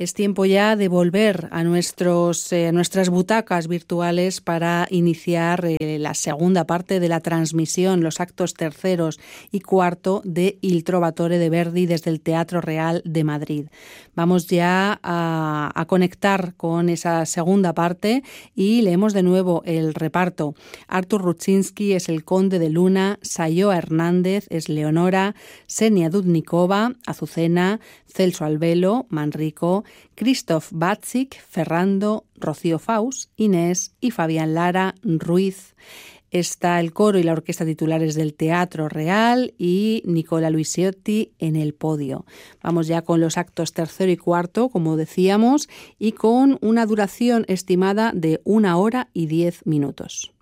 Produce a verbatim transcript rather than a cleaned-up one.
Es tiempo ya de volver a nuestros, eh, nuestras butacas virtuales para iniciar eh, la segunda parte de la transmisión, los actos terceros y cuarto de Il Trovatore de Verdi desde el Teatro Real de Madrid. Vamos ya a, a conectar con esa segunda parte y leemos de nuevo el reparto. Artur Rutschinski es el Conde de Luna, Sayoa Hernández es Leonora, Senia Dudnikova, Azucena, Celso Albelo, Manrico, Christoph Batzik, Ferrando, Rocío Faus, Inés y Fabián Lara, Ruiz. Está el coro y la orquesta titulares del Teatro Real y Nicola Luisiotti en el podio. Vamos ya con los actos tercero y cuarto, como decíamos, y con una duración estimada de una hora y diez minutos.